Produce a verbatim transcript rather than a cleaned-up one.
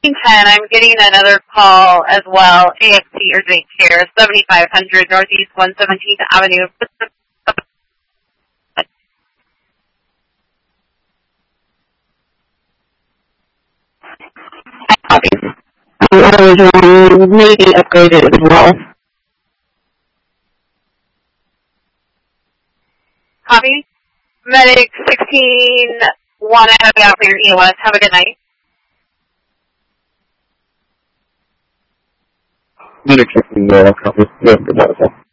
fourteen ten, I'm getting another call as well. A F C Urgent Care, seventy-five hundred Northeast one seventeenth Avenue. Copy. Um, I was um, maybe upgraded as well. Copy. Medic sixteen one, I have you out for your E O S. Have a good night. Medic sixteen one, copy. Yeah, good night.